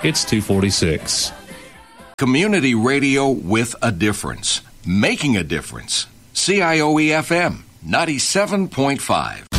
it's 246. Community radio with a difference. Making a difference. CIOE FM 97.5.